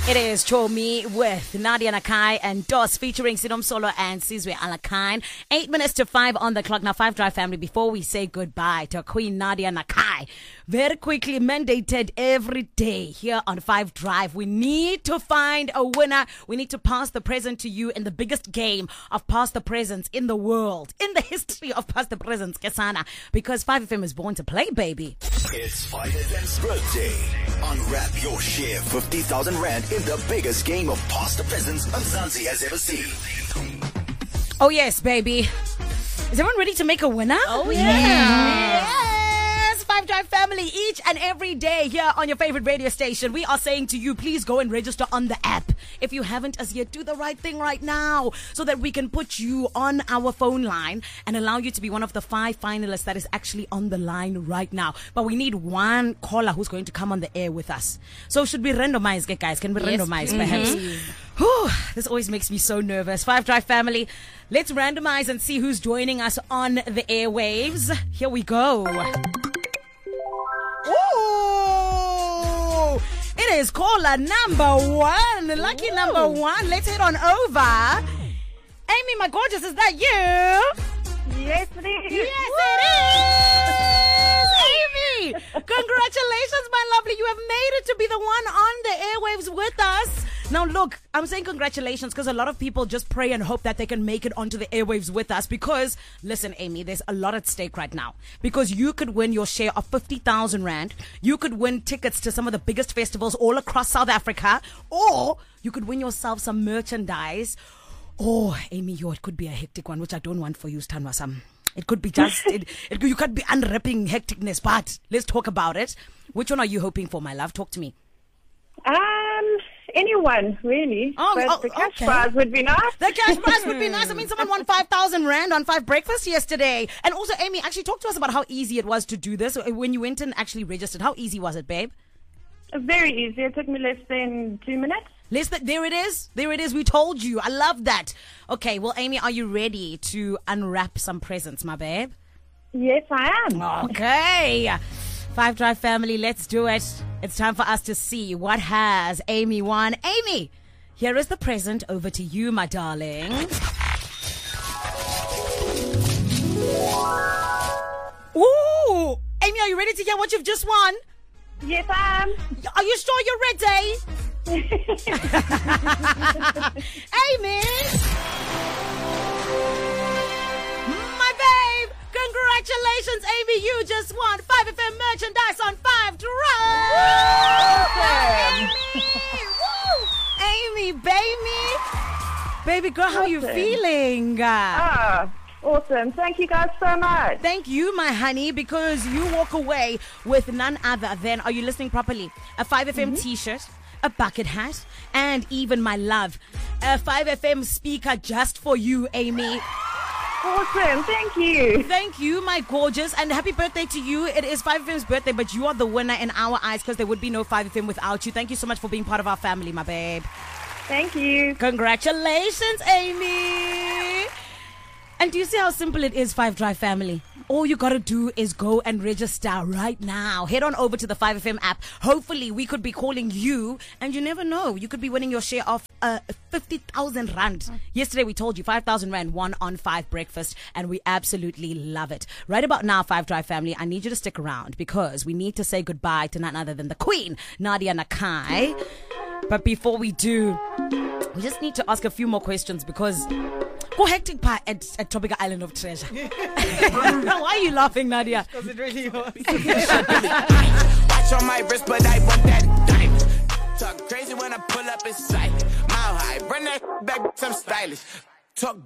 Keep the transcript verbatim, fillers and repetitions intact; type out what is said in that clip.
It is Chomi with Nadia Nakai and Dos featuring Sidom Solo and Sizwe Alakine. Eight minutes to five on the clock. Now, Five Drive family, before we say goodbye to Queen Nadia Nakai, very quickly mandated every day here on Five Drive, we need to find a winner. We need to pass the present to you in the biggest game of pass the presents in the world, in the history of pass the presents, Kesana, because five F M is born to play, baby. It's five F M's birthday. Unwrap your share, fifty thousand rand in the biggest game of pasta presents Mzansi has ever seen. Oh yes, baby. Is everyone ready to make a winner? Oh yeah. Yes, Five Drive family, each and every day here on your favorite radio station, we are saying to you, please go and register on the app. If you haven't as yet, do the right thing right now so that we can put you on our phone line and allow you to be one of the five finalists that is actually on the line right now. But we need one caller who's going to come on the air with us. So should we randomize, guys? Can we Yes, randomize please. perhaps? Whew, this always makes me so nervous. Five Drive family, let's randomize and see who's joining us on the airwaves. Here we go. Ooh, it is caller number one. Lucky Ooh. number one. Let's head on over. Amy, my gorgeous, is that you? Yes, it is. Yes, it is. Amy, congratulations, my lovely. You have made it to be the one on the airwaves with us. Now, look, I'm saying congratulations because a lot of people just pray and hope that they can make it onto the airwaves with us because, listen, Amy, there's a lot at stake right now because you could win your share of fifty thousand rand. You could win tickets to some of the biggest festivals all across South Africa, or you could win yourself some merchandise. Oh, Amy, yo, it could be a hectic one, which I don't want for you, Stanwasam. It could be just, it, it, you could be unwrapping hecticness, but let's talk about it. Which one are you hoping for, my love? Talk to me. Um, anyone, really. Oh, but oh, the cash okay. prize would be nice. The cash prize would be nice. I mean, someone won five thousand rand on Five Breakfast yesterday. And also, Amy, actually talk to us about how easy it was to do this. When you went and actually registered, how easy was it, babe? Very easy. It took me less than two minutes. Less than, there it is. There it is. We told you. I love that. Okay, well, Amy, are you ready to unwrap some presents, my babe? Yes, I am. Okay. Five Drive family, let's do it. It's time for us to see what has Amy won. Amy, here is the present. Over to you, my darling. Ooh, Amy, are you ready to hear what you've just won? Yes, I am. Are you sure you're ready? Amy, my babe, congratulations, Amy. You just won five F M merchandise on Five Drive. Amy, Woo! Amy, baby, baby girl, how are you Awesome. feeling? Ah, awesome. Thank you guys so much. Thank you, my honey, because you walk away with none other than, are you listening properly? A Five F M Mm-hmm. t-shirt, a bucket hat, and even, my love, a Five F M speaker just for you, Amy. Awesome. Thank you. Thank you, my gorgeous, and happy birthday to you. It is Five F M's birthday, but you are the winner in our eyes because there would be no Five F M without you. Thank you so much for being part of our family, my babe. Thank you. Congratulations, Amy. And do you see how simple it is, Five Drive family? All you gotta do is go and register right now. Head on over to the Five F M app. Hopefully, we could be calling you, and you never know. You could be winning your share of uh, fifty thousand rand. Yesterday, we told you five thousand rand won on Five Breakfast, and we absolutely love it. Right about now, Five Drive family, I need you to stick around because we need to say goodbye to none other than the Queen, Nadia Nakai. But before we do, we just need to ask a few more questions because go hectic part at, at Tropical Island of Treasure. Why are you laughing, Nadia? Because it really was. Watch on my wrist, but I want that diamond. Talk crazy when I pull up in sight. Mile high, run that back, some stylish. Talk